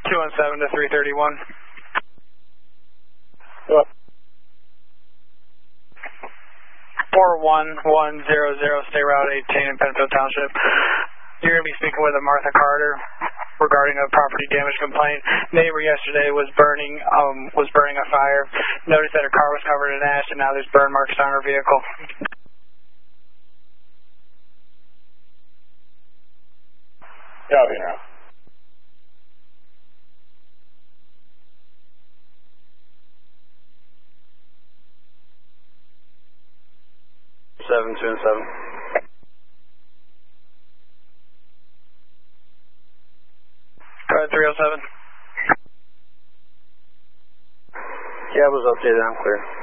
217 to 331. What? 41100, State Route 18 in Penfield Township. You're going to be speaking with Martha Carter regarding a property damage complaint. Neighbor yesterday was burning a fire. Noticed that her car was covered in ash, and now there's burn marks on her vehicle. Copy now. Seven, 2 and 7. Go ahead, 307. Yeah, it was updated. I'm clear.